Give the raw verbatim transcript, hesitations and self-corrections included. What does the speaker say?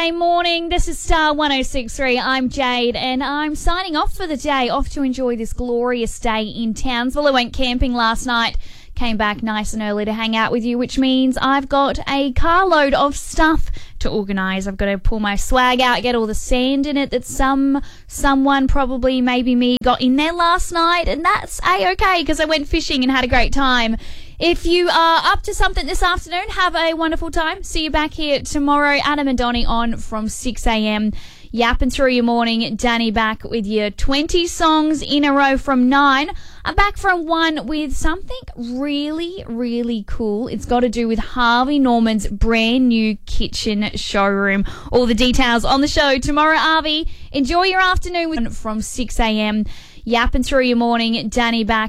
Good morning, this is Star one oh six point three. I'm Jade and I'm signing off for the day, off to enjoy this glorious day in Townsville. I went camping last night, came back nice and early to hang out with you, which means I've got a carload of stuff to organise. I've got to pull my swag out, get all the sand in it that some someone, probably maybe me, got in there last night, and that's a-okay because I went fishing and had a great time. If you are up to something this afternoon, have a wonderful time. See you back here tomorrow. Adam and Donnie on from six a.m. Yapping through your morning. Danny back with your twenty songs in a row from nine. I'm back from one with something really, really cool. It's got to do with Harvey Norman's brand new kitchen showroom. All the details on the show tomorrow, Harvey. Enjoy your afternoon with from six a.m. Yapping through your morning. Danny back.